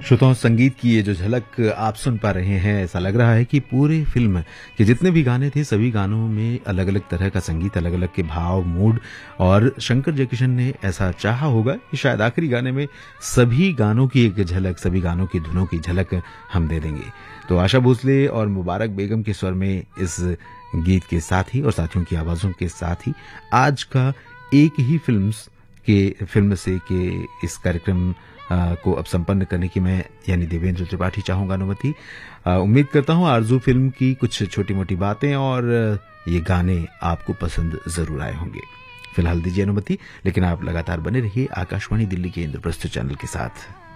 श्रोताओं, संगीत की ये जो झलक आप सुन पा रहे हैं, ऐसा लग रहा है कि पूरे फिल्म के जितने भी गाने थे, सभी गानों में अलग अलग तरह का संगीत, अलग अलग के भाव, मूड, और शंकर जयकिशन ने ऐसा चाहा होगा कि शायद आखिरी गाने में सभी गानों की एक झलक, सभी गानों की धुनों की झलक हम दे देंगे। तो आशा भोसले और मुबारक बेगम के स्वर में इस गीत के साथ ही और साथियों की आवाजों के साथ ही आज का एक ही फिल्म से के इस कार्यक्रम को अब संपन्न करने की मैं यानी देवेंद्र त्रिपाठी चाहूंगा अनुमति। उम्मीद करता हूं आरजू फिल्म की कुछ छोटी मोटी बातें और ये गाने आपको पसंद जरूर आए होंगे। फिलहाल दीजिए अनुमति, लेकिन आप लगातार बने रहिए आकाशवाणी दिल्ली के इंद्रप्रस्थ चैनल के साथ।